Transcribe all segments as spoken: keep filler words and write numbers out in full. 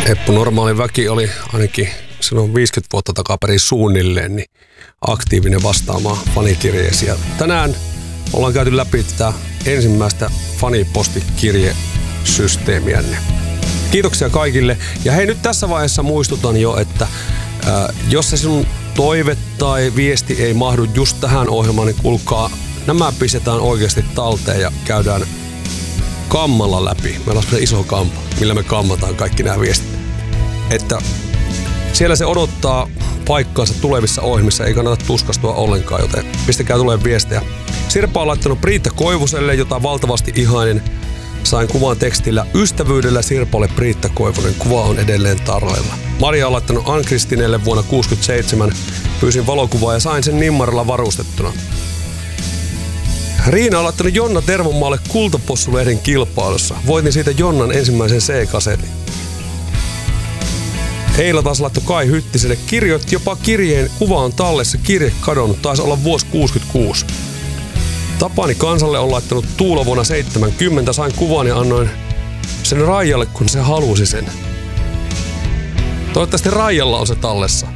Eppu Normaali väki oli ainakin silloin viisikymmentä vuotta takaperin suunnilleen niin aktiivinen vastaamaan fanikirjeisiin. Tänään ollaan käyty läpi tätä ensimmäistä fanipostikirjesysteemiänne. Kiitoksia kaikille. Ja hei, nyt tässä vaiheessa muistutan jo, että ää, jos se sinun toive tai viesti ei mahdu just tähän ohjelmaan, niin kuulkaa, nämä pistetään oikeasti talteen ja käydään kammalla läpi. Meillä on se iso kampa, millä me kammataan kaikki nämä viestit. Että siellä se odottaa paikkaansa tulevissa ohjelmissa, ei kannata tuskastua ollenkaan, joten pistäkää tulee viestejä. Sirpa on laittanut Priitta Koivuselle, jota valtavasti ihainen. Sain kuvan tekstillä ystävyydellä Sirpalle Priitta Koivunen. Kuva on edelleen tarjolla. Maria on laittanut Ann-Kristinelle vuonna kuusikymmentäseitsemän. Pyysin valokuvaa ja sain sen nimmarilla varustettuna. Riina on laittanut Jonna Tervonmaalle Kultapossulehden kilpailussa. Voitin siitä Jonnan ensimmäisen C-kasetin. Eila taas laittoi Kai Hyttiselle. Kirjoitti jopa kirjeen, kuva on tallessa, kirje kadonnut, taisi olla vuosi kuusikymmentäkuusi. Tapani Kansalle on laittanut Tuula vuonna seitsemänkymmentä. Sain kuvan ja annoin sen Raijalle, kun se halusi sen. Toivottavasti Raijalla on se tallessa.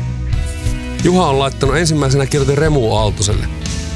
Juha on laittanut ensimmäisenä kirjoitin Remu Aaltoselle.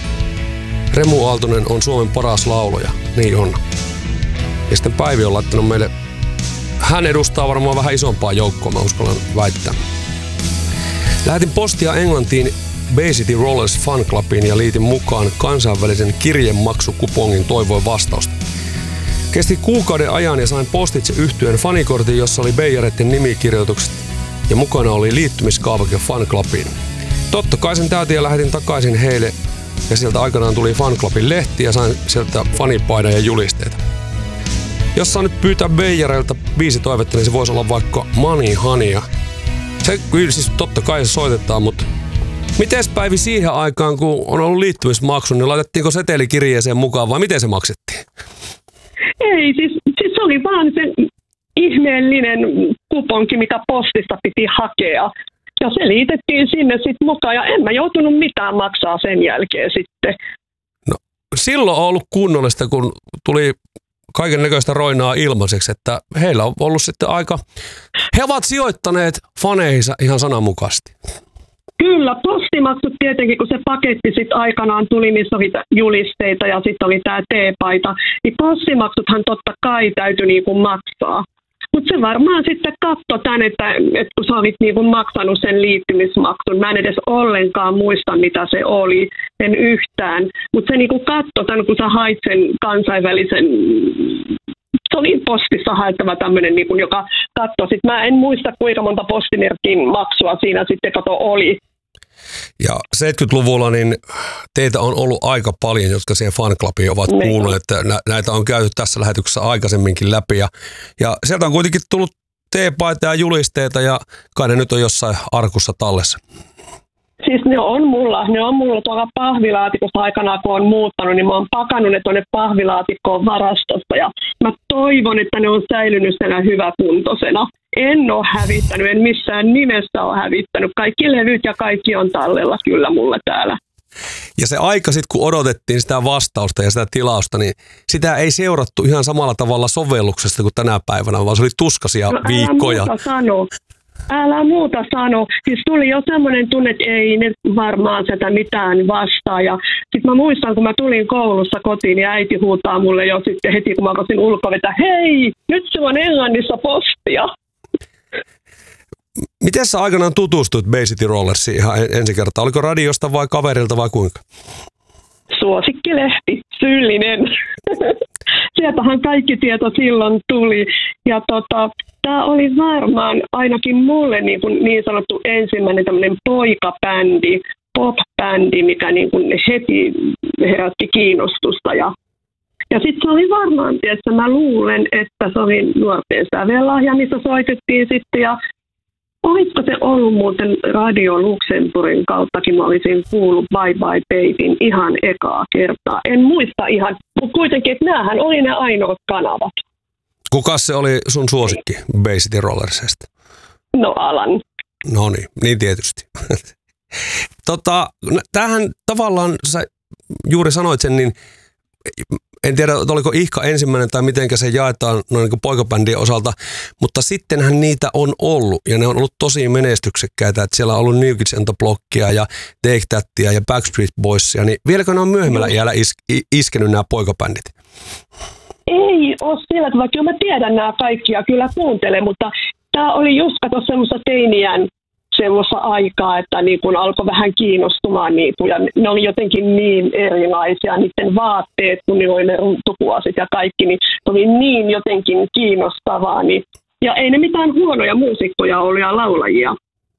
Remu Aaltonen on Suomen paras lauloja. Niin on. Ja sitten Päivi on laittanut meille. Hän edustaa varmaan vähän isompaa joukkoa, mä uskallan väittää. Lähetin postia Englantiin Bay City Rollers Fan Clubiin ja liitin mukaan kansainvälisen kirjemaksukupongin toivoin vastausta. Kesti kuukauden ajan ja sain postitse yhtyeen fanikortin, jossa oli Beijareiden nimikirjoitukset ja mukana oli liittymiskaavake Fan Clubiin. Totta kai sen täytin ja lähetin takaisin heille ja sieltä aikanaan tuli Fan Clubin lehti ja sain sieltä fanipaidan ja julisteita. Jos saa nyt pyytää Beijareilta viisi toivetta, niin se voisi olla vaikka Money Honeya. Se kyllä siis totta kai se soitetaan, mutta mites Päivi siihen aikaan, kun on ollut liittymismaksu, niin laitettiinko seteli kirjeeseen mukaan vai miten se maksettiin? Ei, siis, siis se oli vaan se ihmeellinen kuponki, mitä postista piti hakea. Ja se liitettiin sinne sitten mukaan ja en mä joutunut mitään maksaa sen jälkeen sitten. No silloin on ollut kunnollista, kun tuli kaiken näköistä roinaa ilmaiseksi, että heillä on ollut sitten aika, he ovat sijoittaneet faneihinsa ihan sananmukaisesti. Kyllä, postimaksut tietenkin, kun se paketti sitten aikanaan tuli, missä oli julisteita ja sitten oli tämä teepaita, niin postimaksuthan totta kai täytyi niinku maksaa. Mutta se varmaan sitten katsoi tämän, että, että kun sä olit niinku maksanut sen liittymismaksun, mä en edes ollenkaan muista mitä se oli, en yhtään, mutta se niinku katsoi tämän, kun sä hait sen kansainvälisen, se oli postissa haettava tämmöinen, niinku, joka katsoi. Sitten mä en muista kuinka monta postimerkin maksua siinä sitten kato oli. Ja seitsemänkymmentäluvulla niin teitä on ollut aika paljon, jotka siihen fanclubiin ovat kuulleet, että näitä on käyty tässä lähetyksessä aikaisemminkin läpi. Ja, ja sieltä on kuitenkin tullut teepaita ja julisteita ja kai ne nyt on jossain arkussa tallessa. Siis ne on mulla, ne on mulla tuolla pahvilaatikossa aikanaan, kun on muuttanut, niin mä oon pakannut ne tuonne pahvilaatikkoon varastosta ja mä toivon, että ne on säilynyt siellä hyväkuntoisena. En ole hävittänyt, en missään nimessä ole hävittänyt. Kaikki levyt ja kaikki on tallella kyllä mulla täällä. Ja se aika sitten, kun odotettiin sitä vastausta ja sitä tilausta, niin sitä ei seurattu ihan samalla tavalla sovelluksesta kuin tänä päivänä, vaan se oli tuskaisia no, viikkoja. Älä muuta sano. Älä muuta sano. Siis tuli jo semmoinen tunne, että ei ne varmaan sitä mitään vastaa. Ja sitten mä muistan, kun mä tulin koulussa kotiin ja äiti huutaa mulle jo sitten heti, kun mä avasin ulkovetä, hei, nyt se on Englannissa postia. Miten sä aikanaan tutustuit Bay City Rollersiin ihan ensi kertaa? Oliko radiosta vai kaverilta vai kuinka? Suosikkilehti, syyllinen. Sieltähän kaikki tieto silloin tuli. Ja tota, tämä oli varmaan ainakin mulle niin, kuin niin sanottu ensimmäinen tämmöinen poikabändi, pop-bändi, mikä niin kuin heti herätti kiinnostusta. Ja, ja sitten se oli varmaan, että mä luulen, että se oli nuorten sävellahja, missä soitettiin sitten. Ja olisiko se ollut muuten Radio Luxemburgin kauttakin, mä olisin kuullut Bye Bye Babyn ihan ekaa kertaa. En muista ihan, mutta kuitenkin, että näähän oli ne ainoat kanavat. Kuka se oli sun suosikki Bay City Rollersista? No Alan. No niin, niin tietysti. tota, tämähän tavallaan, sä juuri sanoit sen, niin En tiedä, oliko Ihka ensimmäinen tai mitenkä se jaetaan noin niin kuin poikabändien osalta, mutta sittenhän niitä on ollut ja ne on ollut tosi menestyksekkäitä, että siellä on ollut New Kids on the Blockia ja Take Thatia ja Backstreet Boysia, niin vieläkö ne on myöhemmällä iällä is- iskenyt nämä poikabändit? Ei ole sillä tavalla, kyllä mä tiedän nämä kaikki ja kyllä kuuntelen, mutta tämä oli just kato semmoista teiniän semmoista aikaa, että niin kun alkoi vähän kiinnostumaan niitä ja ne oli jotenkin niin erilaisia, niiden vaatteet, kun ne oli ne ruutukuosit ja kaikki, niin se oli niin jotenkin kiinnostavaa. Niin, ja ei ne mitään huonoja muusikkoja ollut ja laulajia.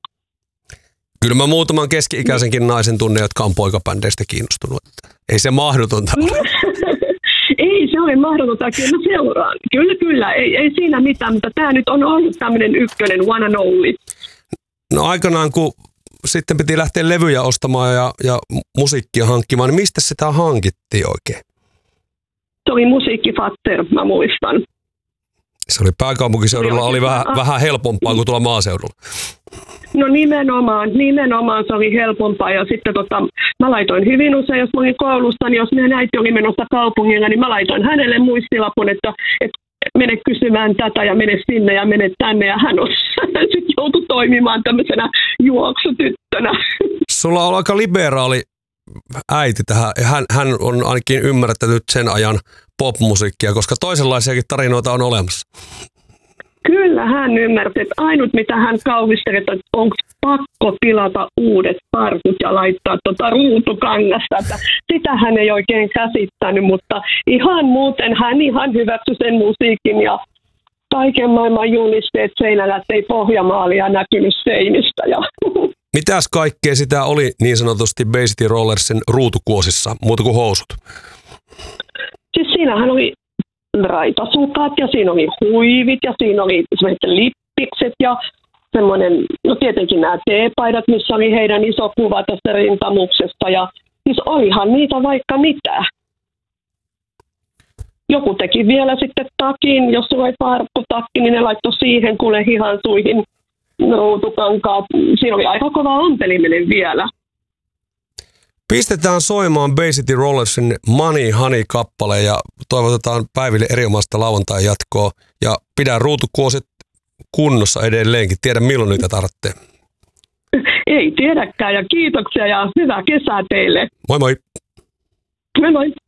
No aikanaan, kun sitten piti lähteä levyjä ostamaan ja, musiikkia hankkimaan, niin mistä sitä hankittiin oikein? Se oli Musiikkifatter, mä muistan. Se oli pääkaupunkiseudulla, oli vähän, vähän helpompaa kuin tuolla maaseudulla. No nimenomaan, nimenomaan se oli helpompaa ja sitten tota, mä laitoin hyvin usein, jos mä olin koulussa, niin jos meidän äiti oli menossa kaupungilla, niin mä laitoin hänelle muistilapun, että, että mene kysymään tätä ja mene sinne ja mene tänne ja hän, on, hän sitten joutui toimimaan tämmöisenä juoksutyttönä. Sulla on aika liberaali äiti tähän. Hän, hän on ainakin ymmärtänyt sen ajan popmusiikkia, koska toisenlaisiakin tarinoita on olemassa. Kyllä hän ymmärsi, että ainut mitä hän kauvisteli, että onko pakko pilata uudet parkut ja laittaa tuota ruutukangasta. Että sitä hän ei oikein käsittänyt, mutta ihan muuten hän ihan hyväksyi sen musiikin ja kaiken maailman julisteet seinällä, että ei Pohjanmaalia näkynyt seinistä. Ja mitäs kaikkea sitä oli niin sanotusti Bay City Rollersin ruutukuosissa, muuta kuin housut? Siis siinähän oli raitasukat ja siinä oli huivit ja siinä oli semmoiset lippikset ja semmoinen, no tietenkin nämä teepaidat, missä oli heidän iso kuva tästä rintamuksesta ja siis olihan niitä vaikka mitä. Joku teki vielä sitten takin, jos sulla oli farkkutakki, niin ne laittoi siihen kuule hihansuihin ruutukankaat. Siinä oli aika kova ompeliminen vielä. Pistetään soimaan Bay City Rollersin Money Honey-kappale ja toivotetaan Päiville erinomaista lauantai jatkoa. Ja pidä ruutukuosit kunnossa edelleenkin. Tiedä milloin niitä tarvitsee. Ei tiedäkään ja kiitoksia ja hyvää kesää teille. Moi moi. Moi moi.